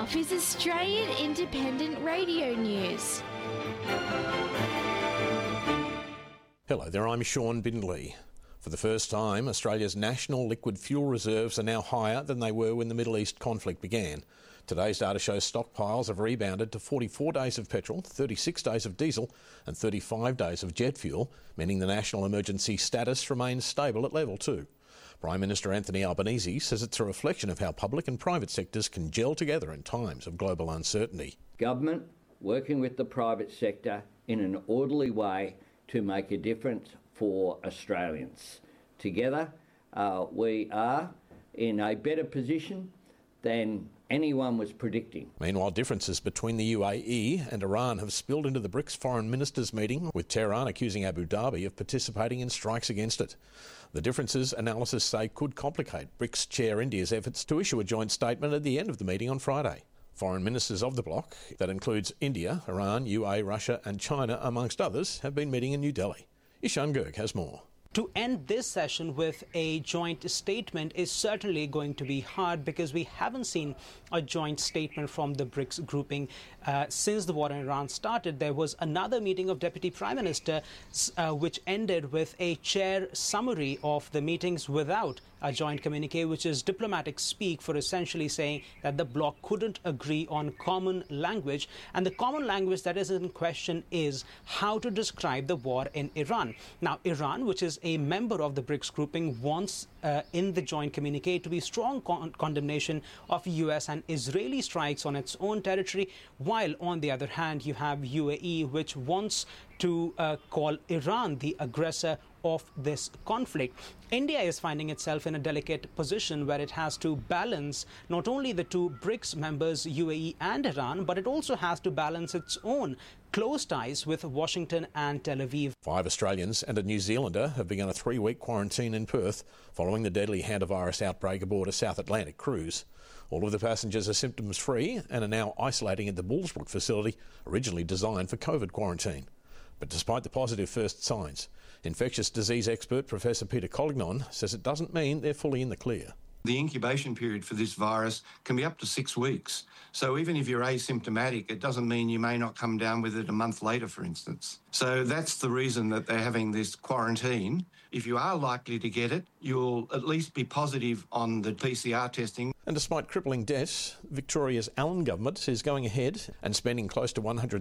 half is Australian Independent Radio News. Hello there, I'm Sean Bindley. For the first time, Australia's national liquid fuel reserves are now higher than they were when the Middle East conflict began. Today's data shows stockpiles have rebounded to 44 days of petrol, 36 days of diesel and 35 days of jet fuel, meaning the national emergency status remains stable at level 2. Prime Minister Anthony Albanese says it's a reflection of how public and private sectors can gel together in times of global uncertainty. Government working with the private sector in an orderly way to make a difference for Australians. Together, we are in a better position than anyone was predicting. Meanwhile, differences between the UAE and Iran have spilled into the BRICS foreign ministers meeting, with Tehran accusing Abu Dhabi of participating in strikes against it. The differences, analysts say, could complicate BRICS chair India's efforts to issue a joint statement at the end of the meeting on Friday. Foreign ministers of the bloc, that includes India, Iran, UAE, Russia and China, amongst others, have been meeting in New Delhi. Ishan Girg has more. To end this session with a joint statement is certainly going to be hard, because we haven't seen a joint statement from the BRICS grouping since the war in Iran started. There was another meeting of Deputy Prime Minister which ended with a chair summary of the meetings without a joint communique, which is diplomatic speak for essentially saying that the bloc couldn't agree on common language. And the common language that is in question is how to describe the war in Iran. Now, Iran, which is a member of the BRICS grouping, wants in the joint communique to be strong condemnation of US and Israeli strikes on its own territory, while on the other hand you have UAE, which wants to call Iran the aggressor of this conflict. India is finding itself in a delicate position where it has to balance not only the two BRICS members, UAE and Iran, but it also has to balance its own close ties with Washington and Tel Aviv. 5 Australians and a New Zealander have begun a 3-week quarantine in Perth following the deadly hantavirus outbreak aboard a South Atlantic cruise. All of the passengers are symptoms-free and are now isolating at the Bullsbrook facility, originally designed for COVID quarantine. But despite the positive first signs, infectious disease expert Professor Peter Collignon says it doesn't mean they're fully in the clear. The incubation period for this virus can be up to 6 weeks. So even if you're asymptomatic, it doesn't mean you may not come down with it a month later, for instance. So that's the reason that they're having this quarantine. If you are likely to get it, you'll at least be positive on the PCR testing. And despite crippling debt, Victoria's Allan government is going ahead and spending close to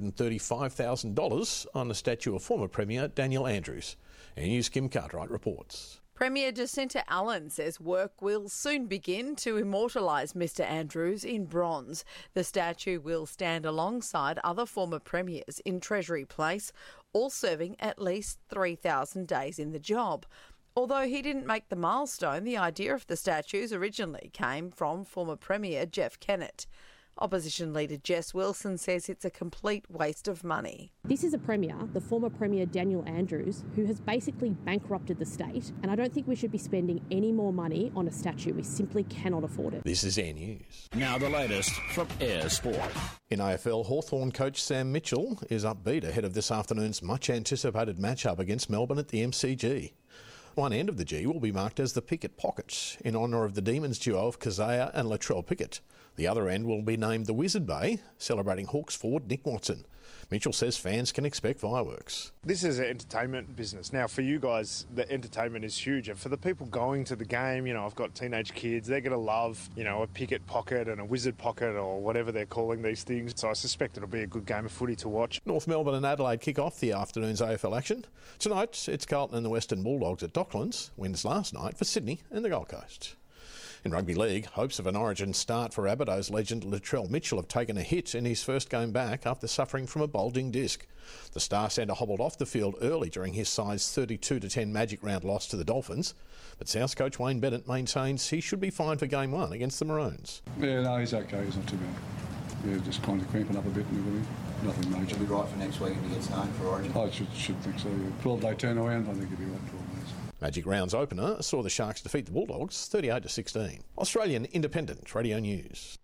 $135,000 on a statue of former Premier Daniel Andrews. News Kim Cartwright reports. Premier Jacinta Allan says work will soon begin to immortalise Mr Andrews in bronze. The statue will stand alongside other former premiers in Treasury Place, all serving at least 3,000 days in the job. Although he didn't make the milestone, the idea of the statues originally came from former Premier Jeff Kennett. Opposition leader Jess Wilson says it's a complete waste of money. This is a Premier, the former Premier Daniel Andrews, who has basically bankrupted the state, and I don't think we should be spending any more money on a statue. We simply cannot afford it. This is Air News. Now the latest from Air Sport. In AFL, Hawthorn coach Sam Mitchell is upbeat ahead of this afternoon's much-anticipated matchup against Melbourne at the MCG. One end of the G will be marked as the Pickett Pocket, in honour of the Demons duo of Kazaya and Latrell Pickett. The other end will be named the Wizard Bay, celebrating Hawks forward Nick Watson. Mitchell says fans can expect fireworks. This is an entertainment business. Now, for you guys, the entertainment is huge. And for the people going to the game, you know, I've got teenage kids, they're going to love, you know, a Pickett Pocket and a Wizard Pocket or whatever they're calling these things. So I suspect it'll be a good game of footy to watch. North Melbourne and Adelaide kick off the afternoon's AFL action. Tonight, it's Carlton and the Western Bulldogs at Docklands. Wins last night for Sydney and the Gold Coast. In rugby league, hopes of an Origin start for Rabbitohs legend Latrell Mitchell have taken a hit in his first game back after suffering from a bulging disc. The star centre hobbled off the field early during his side's 32-10 Magic Round loss to the Dolphins, but South coach Wayne Bennett maintains he should be fine for Game 1 against the Maroons. Yeah, no, he's okay. He's not too bad. Yeah, just kind of cramping up a bit and everything. Nothing major. He'll be right for next week if he gets known for Origin? I should think so, yeah. 12-day turnaround, I think he'll be right 12 days. Magic Round's opener saw the Sharks defeat the Bulldogs 38-16. Australian Independent Radio News.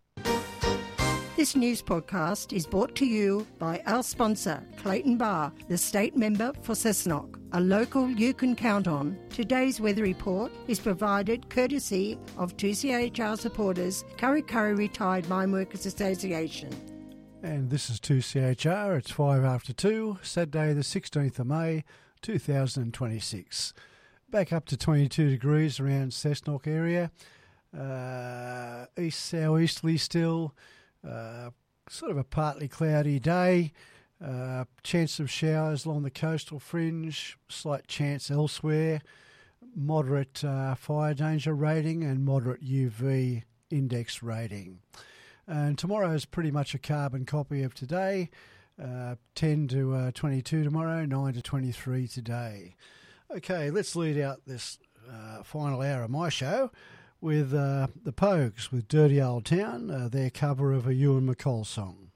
This news podcast is brought to you by our sponsor, Clayton Bar, the state member for Cessnock. a local you can count on. Today's weather report is provided courtesy of 2CHR supporters, Kurri Kurri Retired Mine Workers Association. And this is 2CHR. It's 5 after 2, Saturday the 16th of May 2026. Back up to 22 degrees around Cessnock area. East southeasterly still. Sort of a partly cloudy day. Chance of showers along the coastal fringe. Slight chance elsewhere. Moderate fire danger rating and moderate UV index rating. And tomorrow is pretty much a carbon copy of today. 10 to 22 tomorrow, 9 to 23 today. Okay, let's lead out this final hour of my show with the Pogues with Dirty Old Town, their cover of a Ewan McCall song.